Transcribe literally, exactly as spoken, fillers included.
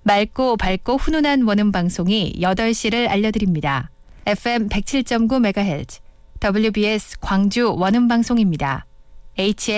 맑고 밝고 훈훈한 원음 방송이 여덟 시를 알려드립니다. 에프엠 백칠 점 구 메가헤르츠 더블유비에스 광주 원음 방송입니다. 에이치엘